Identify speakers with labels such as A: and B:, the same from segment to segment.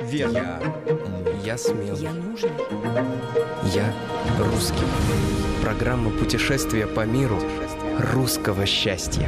A: Верно. Я смелый.
B: Я нужный.
A: Я русский. Программа путешествия по миру русского счастья.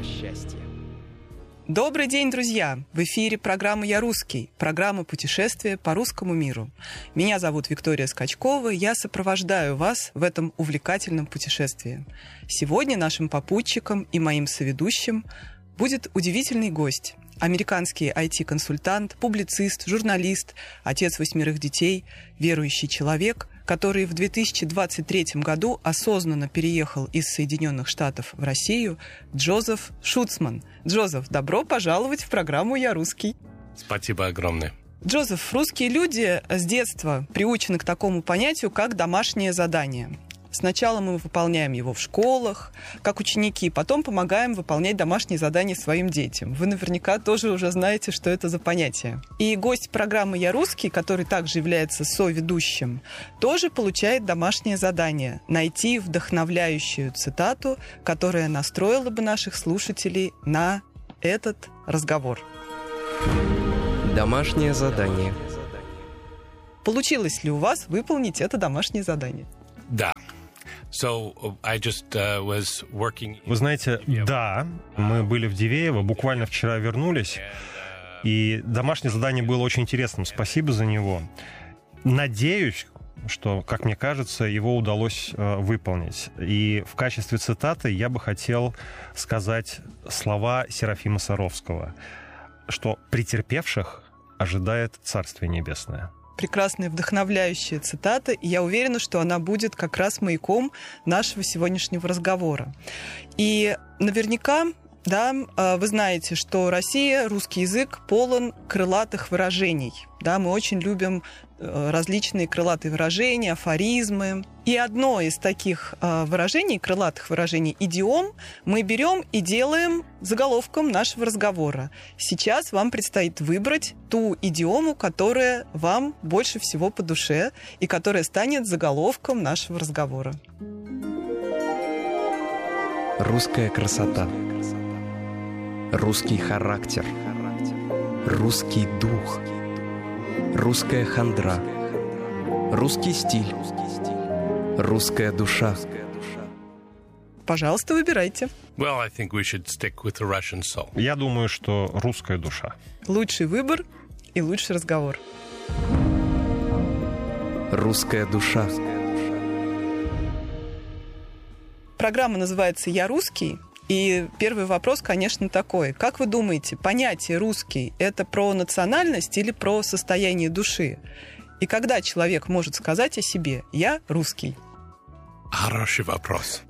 B: Добрый день, друзья! В эфире программа «Я русский», программа путешествия по русскому миру. Меня зовут Виктория Скачкова, я сопровождаю вас в этом увлекательном путешествии. Сегодня нашим попутчиком и моим соведущим будет удивительный гость. Американский IT-консультант, публицист, журналист, отец 8 детей, верующий человек, который в 2023 году осознанно переехал из Соединенных Штатов в Россию, Джозеф Шуцман. Джозеф, добро пожаловать в программу «Я русский».
C: Спасибо огромное.
B: Джозеф, русские люди с детства приучены к такому понятию, как домашнее задание. Сначала мы выполняем его в школах, как ученики, потом помогаем выполнять домашние задания своим детям. Вы наверняка тоже уже знаете, что это за понятие. И гость программы «Я русский», который также является соведущим, тоже получает домашнее задание – найти вдохновляющую цитату, которая настроила бы наших слушателей на этот разговор.
A: Домашнее задание.
B: Получилось ли у вас выполнить это домашнее задание?
C: Да.
D: Вы знаете, да, мы были в Дивеево, буквально вчера вернулись, и домашнее задание было очень интересным, спасибо за него. Надеюсь, что, как мне кажется, его удалось выполнить. И в качестве цитаты я бы хотел сказать слова Серафима Саровского, что претерпевших ожидает Царствие Небесное.
B: Прекрасная, вдохновляющая цитата, и я уверена, что она будет как раз маяком нашего сегодняшнего разговора. И наверняка, да, вы знаете, что Россия, русский язык полон крылатых выражений. Да, мы очень любим различные крылатые выражения, афоризмы. И одно из таких выражений, крылатых выражений, идиом, мы берем и делаем заголовком нашего разговора. Сейчас вам предстоит выбрать ту идиому, которая вам больше всего по душе и которая станет заголовком нашего разговора.
A: Русская красота. Русский характер. Русский дух. Русская хандра. Русский стиль. Русская душа.
B: Пожалуйста, выбирайте.
D: Я думаю, что русская душа.
B: Лучший выбор и лучший разговор.
A: Русская душа.
B: Программа называется «Я русский». И первый вопрос, конечно, такой. Как вы думаете, понятие «русский» — это про национальность или про состояние души? И когда человек может сказать о себе «я русский»?
C: Хороший вопрос.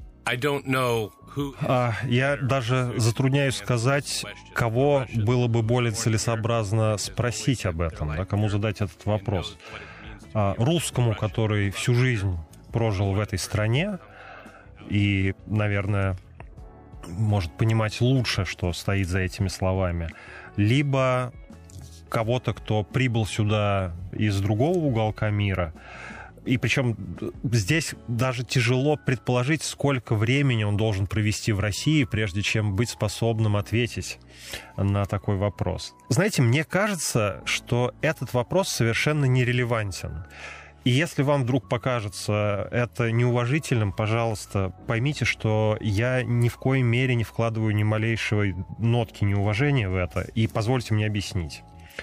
D: Я даже затрудняюсь сказать, кого было бы более целесообразно спросить об этом, да, кому задать этот вопрос. Русскому, который всю жизнь прожил в этой стране и, наверное, может понимать лучше, что стоит за этими словами, либо кого-то, кто прибыл сюда из другого уголка мира. И причем здесь даже тяжело предположить, сколько времени он должен провести в России, прежде чем быть способным ответить на такой вопрос. Знаете, мне кажется, что этот вопрос совершенно нерелевантен. И если вам вдруг покажется это неуважительным, пожалуйста, поймите, что я ни в коей мере не вкладываю ни малейшей нотки неуважения в это, и позвольте мне объяснить.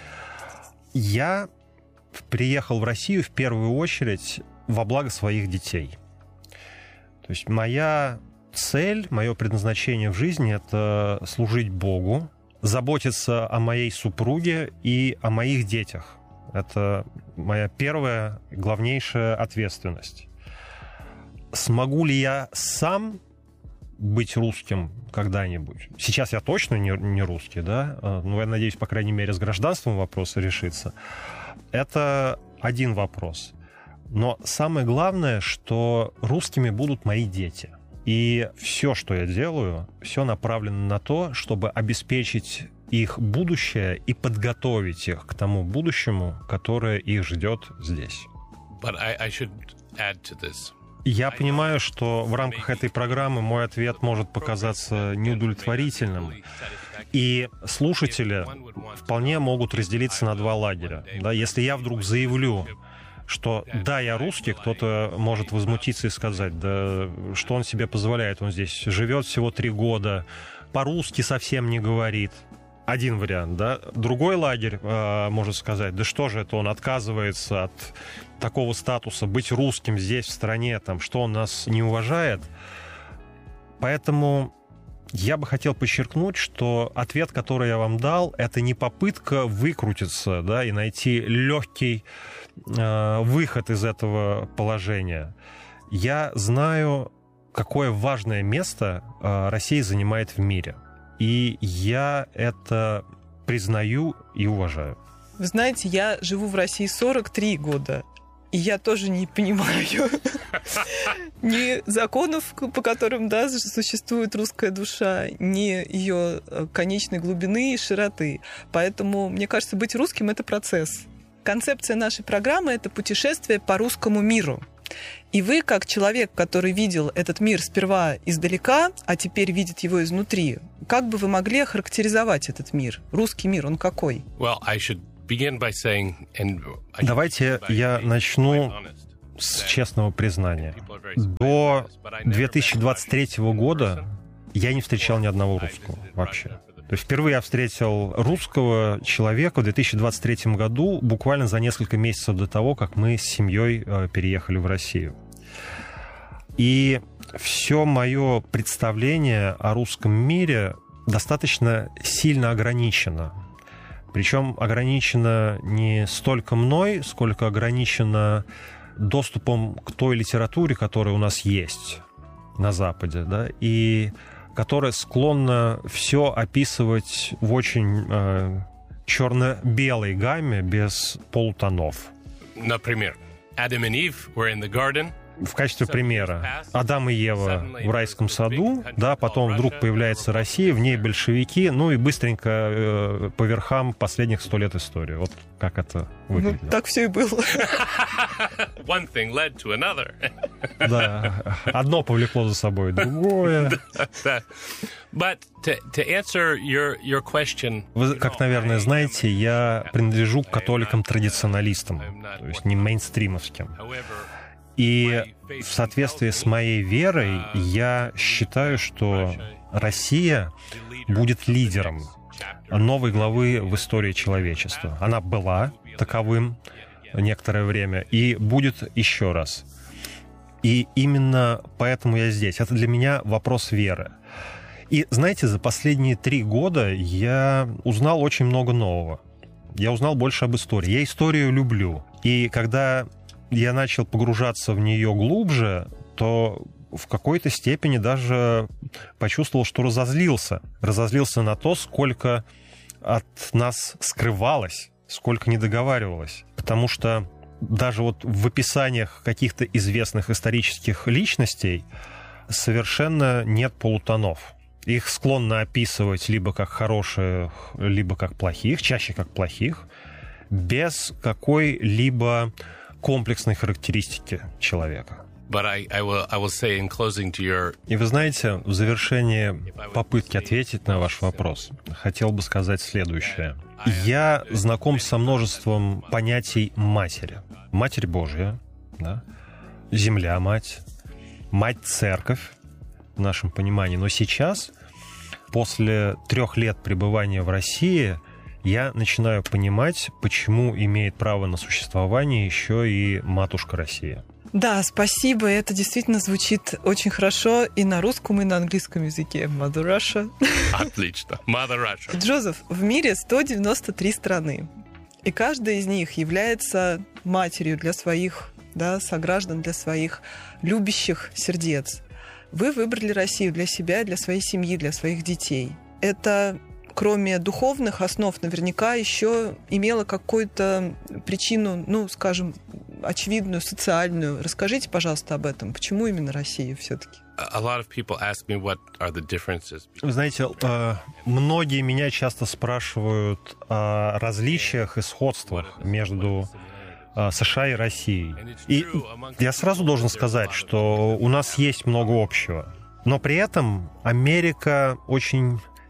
D: Я приехал в Россию в первую очередь во благо своих детей. То есть моя цель, мое предназначение в жизни — это служить Богу, заботиться о моей супруге и о моих детях. Это моя первая, главнейшая ответственность. Смогу ли я сам быть русским когда-нибудь? Сейчас я точно не русский, да? Но я надеюсь, по крайней мере, с гражданством вопрос решится. Это один вопрос. Но самое главное, что русскими будут мои дети. И все, что я делаю, все направлено на то, чтобы обеспечить их будущее и подготовить их к тому будущему, которое их ждет здесь. Я понимаю, что в рамках этой программы мой ответ может показаться неудовлетворительным. И слушатели вполне могут разделиться на два лагеря. Да, если я вдруг заявлю, что да, я русский, кто-то может возмутиться и сказать, да что он себе позволяет, он здесь живет всего 3 года, по-русски совсем не говорит. Один вариант, да. Другой лагерь может сказать, да что же это он отказывается от такого статуса, быть русским здесь, в стране, там, что он нас не уважает. Поэтому я бы хотел подчеркнуть, что ответ, который я вам дал, это не попытка выкрутиться, да, и найти легкий выход из этого положения. Я знаю, какое важное место Россия занимает в мире. И я это признаю и уважаю.
B: Вы знаете, я живу в России 43 года, и я тоже не понимаю ни законов, по которым, да, существует русская душа, ни ее конечной глубины и широты. Поэтому, мне кажется, быть русским — это процесс. Концепция нашей программы — это путешествие по русскому миру. И вы, как человек, который видел этот мир сперва издалека, а теперь видит его изнутри, как бы вы могли охарактеризовать этот мир? Русский мир, он какой?
D: Давайте я начну с честного признания. До 2023 года я не встречал ни одного русского вообще. То есть впервые я встретил русского человека в 2023 году, буквально за несколько месяцев до того, как мы с семьей переехали в Россию. И все мое представление о русском мире достаточно сильно ограничено. Причем ограничено не столько мной, сколько ограничено доступом к той литературе, которая у нас есть на Западе, да, и которая склонна все описывать в очень черно-белой гамме, без полутонов.
C: Например, Адам и Ив were in the garden.
D: В качестве примера, Адам и Ева в райском саду, да, потом вдруг появляется Россия, в ней большевики, ну и быстренько по верхам последних 100 лет истории. Вот как это выглядит.
B: Ну, так все и было.
C: One thing led to another.
D: Да, одно повлекло за собой другое.
C: But to answer your question...
D: Вы, как, наверное, знаете, я принадлежу к католикам-традиционалистам, то есть не мейнстримовским. И в соответствии с моей верой я считаю, что Россия будет лидером новой главы в истории человечества. Она была таковым некоторое время и будет еще раз. И именно поэтому я здесь. Это для меня вопрос веры. И, знаете, за последние 3 года я узнал очень много нового. Я узнал больше об истории. Я историю люблю. И когда я начал погружаться в нее глубже, то в какой-то степени даже почувствовал, что разозлился. Разозлился на то, сколько от нас скрывалось, сколько не договаривалось. Потому что даже вот в описаниях каких-то известных исторических личностей совершенно нет полутонов. Их склонно описывать либо как хороших, либо как плохих, чаще как плохих, без какой-либо комплексной характеристики человека. И вы знаете, в завершении попытки ответить на ваш вопрос, хотел бы сказать следующее. Я знаком со множеством понятий матери. Матерь Божья, да? Земля-мать, мать-церковь в нашем понимании. Но сейчас, после 3 лет пребывания в России, я начинаю понимать, почему имеет право на существование еще и матушка Россия.
B: Да, спасибо. Это действительно звучит очень хорошо и на русском, и на английском языке. Mother Russia.
C: Отлично. Mother Russia.
B: Джозеф, в мире 193 страны. И каждая из них является матерью для своих, да, сограждан, для своих любящих сердец. Вы выбрали Россию для себя, для своей семьи, для своих детей. Это, кроме духовных основ, наверняка еще имело какую-то причину, ну, скажем, очевидную, социальную. Расскажите, пожалуйста, об этом. Почему именно Россия все-таки?
D: Вы знаете, многие меня часто спрашивают о различиях и сходствах между США и Россией. И я сразу должен сказать, что у нас есть много общего. Но при этом Америка очень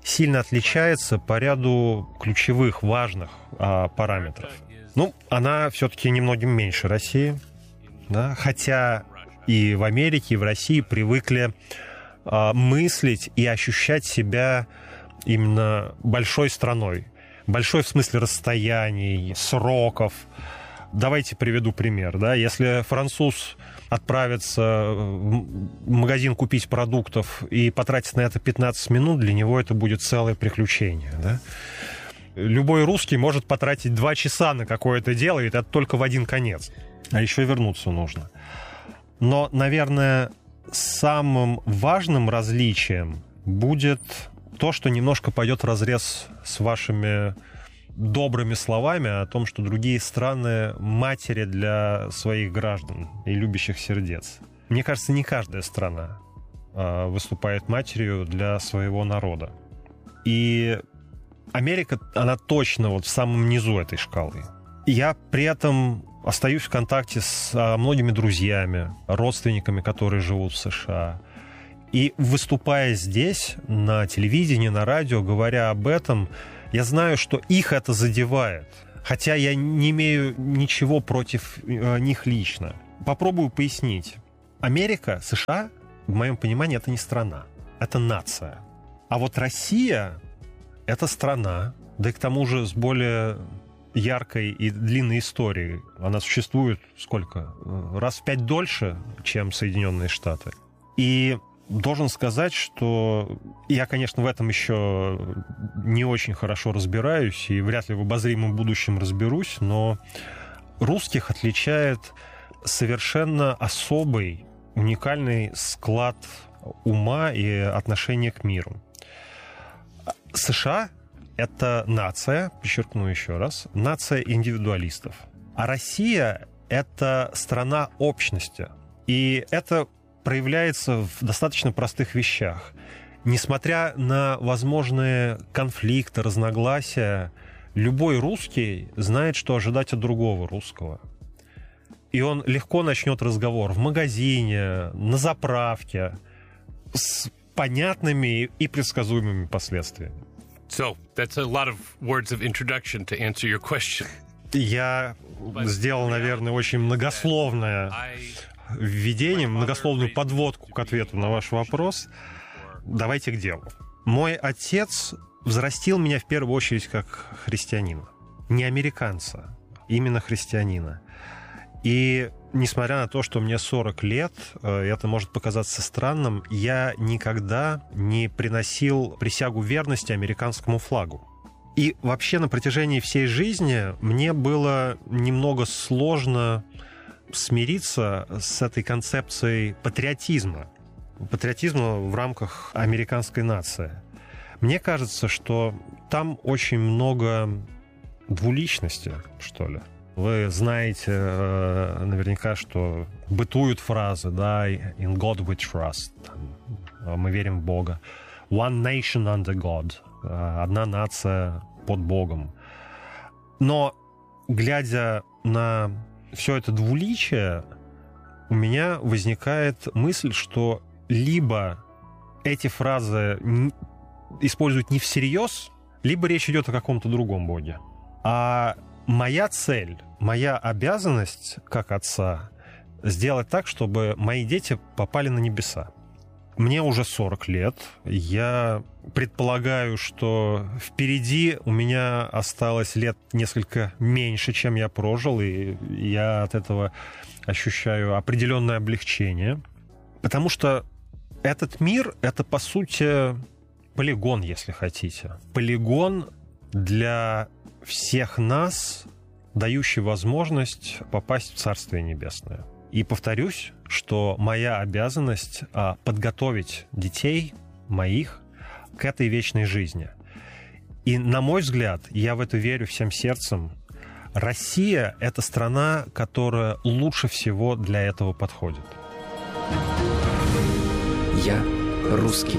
D: сильно отличается по ряду ключевых, важных параметров. Ну, она все-таки немногим меньше России, да? Хотя и в Америке, и в России привыкли мыслить и ощущать себя именно большой страной. Большой в смысле расстояний, сроков. Давайте приведу пример. Да? Если француз отправится в магазин купить продуктов и потратит на это 15 минут, для него это будет целое приключение. Да? Любой русский может потратить 2 часа на какое-то дело, и это только в один конец. А еще вернуться нужно. Но, наверное, самым важным различием будет то, что немножко пойдет вразрез с вашими добрыми словами о том, что другие страны — матери для своих граждан и любящих сердец. Мне кажется, не каждая страна выступает матерью для своего народа. И Америка, она точно вот в самом низу этой шкалы. Я при этом остаюсь в контакте с многими друзьями, родственниками, которые живут в США. И выступая здесь, на телевидении, на радио, говоря об этом, я знаю, что их это задевает. Хотя я не имею ничего против них лично. Попробую пояснить. Америка, США, в моем понимании, это не страна. Это нация. А вот Россия — это страна, да и к тому же с более яркой и длинной историей. Она существует сколько? Раз в 5 дольше, чем Соединенные Штаты. И должен сказать, что я, конечно, в этом еще не очень хорошо разбираюсь и вряд ли в обозримом будущем разберусь, но русских отличает совершенно особый, уникальный склад ума и отношения к миру. США — это нация, подчеркну еще раз, нация индивидуалистов. А Россия — это страна общности. И это проявляется в достаточно простых вещах. Несмотря на возможные конфликты, разногласия, любой русский знает, что ожидать от другого русского. И он легко начнет разговор в магазине, на заправке, с понятными и предсказуемыми последствиями.
C: So, that's a lot of words of introduction to answer your question.
D: Я сделал, наверное, очень многословное введение, многословную подводку к ответу на ваш вопрос. Давайте к делу. Мой отец взрастил меня в первую очередь как христианина. Не американца, именно христианина. И несмотря на то, что мне 40 лет, это может показаться странным, я никогда не приносил присягу верности американскому флагу. И вообще на протяжении всей жизни мне было немного сложно смириться с этой концепцией патриотизма. Патриотизма в рамках американской нации. Мне кажется, что там очень много двуличности, что ли. Вы знаете наверняка, что бытуют фразы, да, «In God we trust», «Мы верим в Бога», «One nation under God», «Одна нация под Богом». Но, глядя на все это двуличие, у меня возникает мысль, что либо эти фразы используют не всерьез, либо речь идет о каком-то другом Боге. А моя цель, моя обязанность как отца — сделать так, чтобы мои дети попали на небеса. Мне уже 40 лет. Я предполагаю, что впереди у меня осталось лет несколько меньше, чем я прожил, и я от этого ощущаю определенное облегчение. Потому что этот мир — это, по сути, полигон, если хотите. Полигон для всех нас, дающий возможность попасть в Царствие Небесное. И повторюсь, что моя обязанность подготовить детей моих к этой вечной жизни. И, на мой взгляд, я в это верю всем сердцем, Россия — это страна, которая лучше всего для этого подходит.
A: Я русский.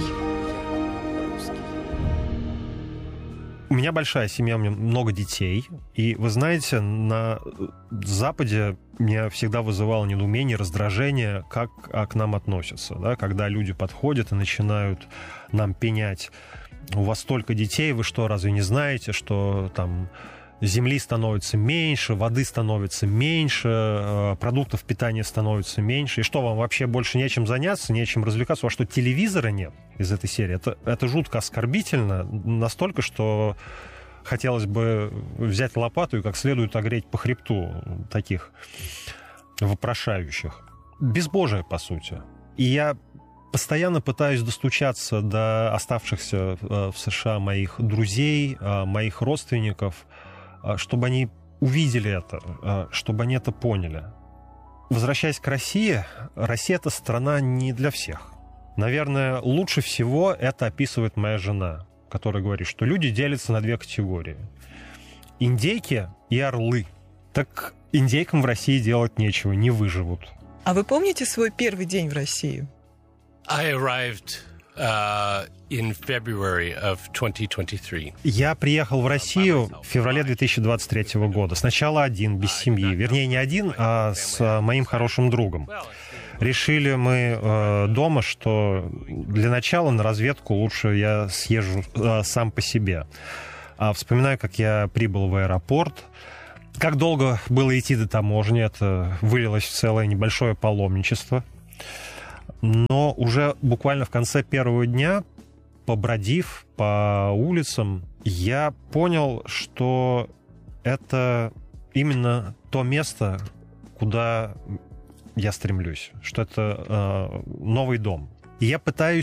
D: У меня большая семья, у меня много детей. И вы знаете, на Западе меня всегда вызывало недоумение, раздражение, как к нам относятся. Да? Когда люди подходят и начинают нам пенять у вас столько детей, вы что, разве не знаете, что там земли становится меньше, воды становится меньше, продуктов питания становится меньше, и что, вам вообще больше нечем заняться, нечем развлекаться, у вас что, телевизора нет из этой серии? Это жутко оскорбительно, настолько, что хотелось бы взять лопату и как следует огреть по хребту таких вопрошающих. Безбожие, по сути. И я постоянно пытаюсь достучаться до оставшихся в США моих друзей, моих родственников, чтобы они увидели это, чтобы они это поняли. Возвращаясь к России, Россия — это страна не для всех. Наверное, лучше всего это описывает моя жена, которая говорит, что люди делятся на две категории. Индейки и орлы. Так индейкам в России делать нечего, не выживут.
B: А вы помните свой первый день в России?
C: I arrived in February of 2023.
D: Я приехал в Россию в феврале 2023 года. Сначала один, без семьи. Вернее, не один, а с моим хорошим другом. Решили мы дома, что для начала на разведку лучше я съезжу сам по себе. Вспоминаю, как я прибыл в аэропорт. Как долго было идти до таможни, это вылилось в целое небольшое паломничество. Но уже буквально в конце первого дня, побродив по улицам, я понял, что это именно то место, куда я стремлюсь, что это новый дом. И я пытаюсь